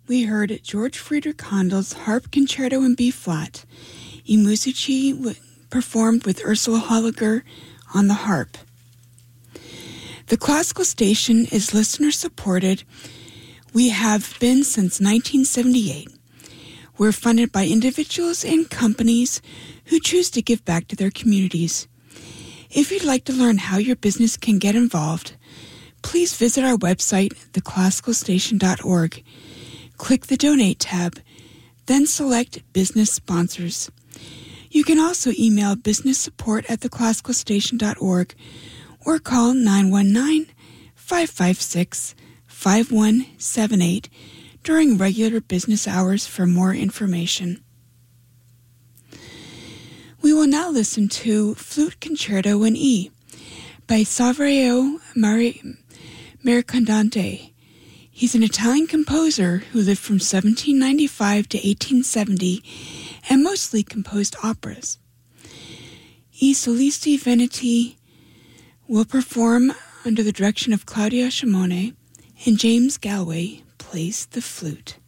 we heard George Friedrich Handel's Harp Concerto in B-flat. I Musici performed with Ursula Holliger on the harp. The Classical Station is listener-supported. We have been since 1978. We're funded by individuals and companies who choose to give back to their communities. If you'd like to learn how your business can get involved, please visit our website, theclassicalstation.org. Click the Donate tab, then select Business Sponsors. You can also email businesssupport@theclassicalstation.org or call 919-556-5178 during regular business hours for more information. We will now listen to Flute Concerto in E by Saverio Mercadante. He's an Italian composer who lived from 1795 to 1870 and mostly composed operas. I Solisti Veneti will perform under the direction of Claudia Shimone, and James Galway plays the flute.